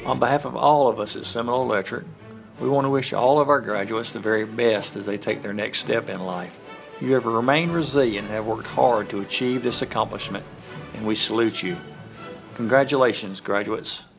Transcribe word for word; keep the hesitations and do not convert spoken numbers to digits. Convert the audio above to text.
On behalf of all of us at Seminole Electric, we want to wish all of our graduates the very best as they take their next step in life. You have remained resilient and have worked hard to achieve this accomplishment, and we salute you. Congratulations, graduates.